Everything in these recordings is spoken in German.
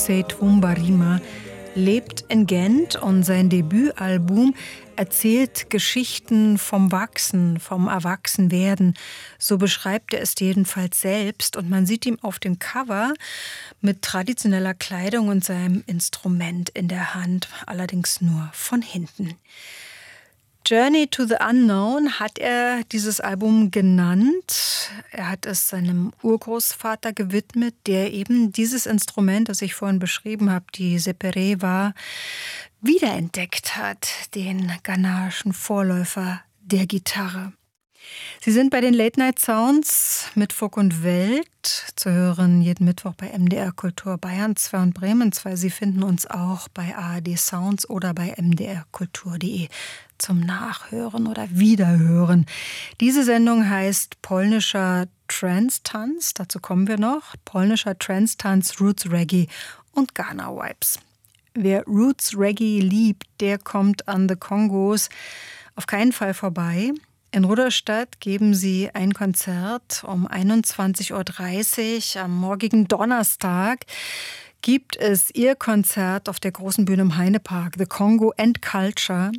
Twumbarima lebt in Gent und sein Debütalbum erzählt Geschichten vom Wachsen, vom Erwachsenwerden. So beschreibt er es jedenfalls selbst. Und man sieht ihn auf dem Cover mit traditioneller Kleidung und seinem Instrument in der Hand, allerdings nur von hinten. Journey to the Unknown hat er dieses Album genannt. Er hat es seinem Urgroßvater gewidmet, der eben dieses Instrument, das ich vorhin beschrieben habe, die Seperewa, wiederentdeckt hat, den ghanaischen Vorläufer der Gitarre. Sie sind bei den Late Night Sounds mit Funk und Welt zu hören, jeden Mittwoch bei MDR Kultur Bayern 2 und Bremen 2. Sie finden uns auch bei ARD Sounds oder bei mdrkultur.de zum Nachhören oder Wiederhören. Diese Sendung heißt Polnischer Trance-Tanz, dazu kommen wir noch. Polnischer Trance-Tanz, Roots Reggae und Ghana Vibes. Wer Roots Reggae liebt, der kommt an The Congos auf keinen Fall vorbei. In Rudolstadt geben sie ein Konzert um 21.30 Uhr am morgigen Donnerstag. Gibt es ihr Konzert auf der großen Bühne im Heinepark, The Congo and Culture.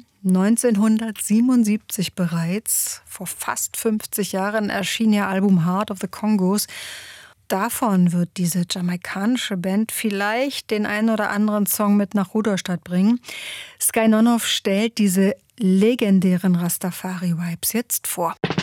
1977 bereits, vor fast 50 Jahren, erschien ihr Album Heart of the Congos. Davon wird diese jamaikanische Band vielleicht den einen oder anderen Song mit nach Rudolstadt bringen. Sky Nonhoff stellt diese legendären Rastafari-Vibes jetzt vor.